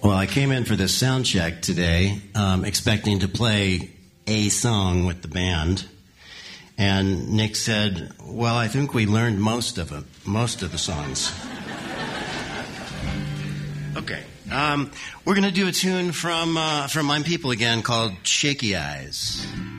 Well, I came in for this sound check today, expecting to play a song with the band, and Nick said, "Well, I think we learned most of the songs." Okay, we're going to do a tune from My People again called "Shaky Eyes."